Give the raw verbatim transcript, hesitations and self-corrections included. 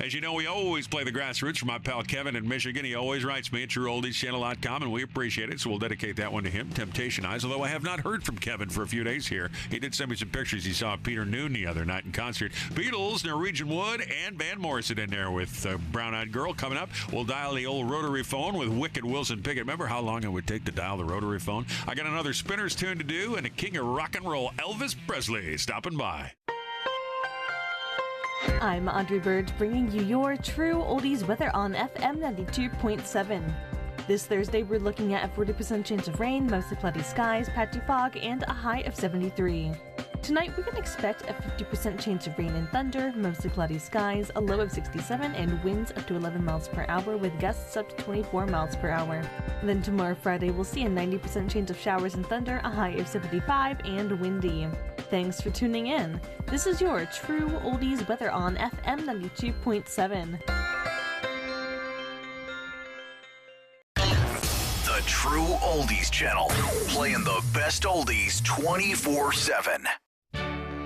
As you know, we always play the grassroots from my pal Kevin in Michigan. He always writes me at your oldies channel dot com, and we appreciate it, so we'll dedicate that one to him. Temptation Eyes, although I have not heard from Kevin for a few days here. He did send me some pictures he saw of Peter Noon the other night in concert. Beatles, Norwegian Wood, and Van Morrison in there with uh, Brown Eyed Girl. Coming up, we'll dial the old rotary phone with Wicked Wilson Pickett. Remember how long it would take to dial the rotary phone? I got another spinner's tune to do, and a king of rock and roll, Elvis Presley, stopping by. I'm Audrey Bird, bringing you your true oldies weather on F M ninety-two point seven. This Thursday, we're looking at a forty percent chance of rain, mostly cloudy skies, patchy fog, and a high of seventy-three. Tonight, we can expect a fifty percent chance of rain and thunder, mostly cloudy skies, a low of sixty-seven, and winds up to eleven miles per hour with gusts up to twenty-four miles per hour. Then tomorrow, Friday, we'll see a ninety percent chance of showers and thunder, a high of seventy-five, and windy. Thanks for tuning in. This is your True Oldies weather on F M ninety-two point seven. The True Oldies Channel, playing the best oldies twenty-four seven.